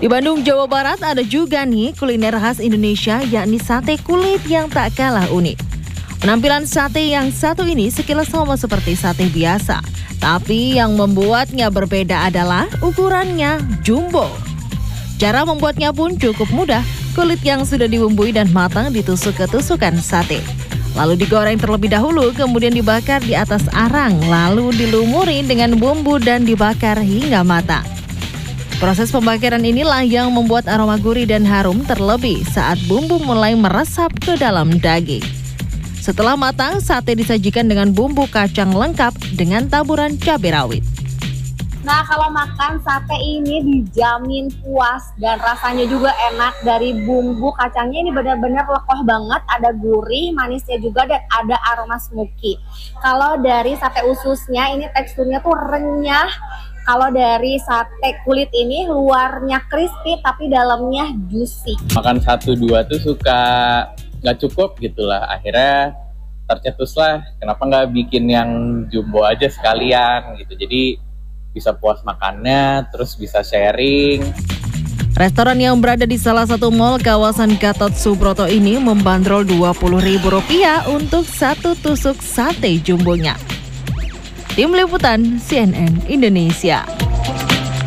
Di Bandung, Jawa Barat ada juga nih kuliner khas Indonesia yakni sate kulit yang tak kalah unik. Penampilan sate yang satu ini sekilas sama seperti sate biasa, tapi yang membuatnya berbeda adalah ukurannya jumbo. Cara membuatnya pun cukup mudah, kulit yang sudah dibumbui dan matang ditusuk ke tusukan sate. Lalu digoreng terlebih dahulu, kemudian dibakar di atas arang, lalu dilumuri dengan bumbu dan dibakar hingga matang. Proses pembakaran inilah yang membuat aroma gurih dan harum terlebih saat bumbu mulai meresap ke dalam daging. Setelah matang, sate disajikan dengan bumbu kacang lengkap dengan taburan cabai rawit. Nah, kalau makan sate ini dijamin puas dan rasanya juga enak. Dari bumbu kacangnya ini benar-benar lekoh banget, ada gurih, manisnya juga, dan ada aroma smoky. Kalau dari sate ususnya ini teksturnya tuh renyah. Kalau dari sate kulit ini luarnya crispy tapi dalamnya juicy. Makan 1-2 tuh suka nggak cukup gitulah, akhirnya tercetuslah kenapa nggak bikin yang jumbo aja sekalian gitu, jadi bisa puas makannya terus bisa sharing. Restoran yang berada di salah satu mal kawasan Gatot Subroto ini membandrol Rp20.000 untuk satu tusuk sate jumbonya. Tim Liputan CNN Indonesia.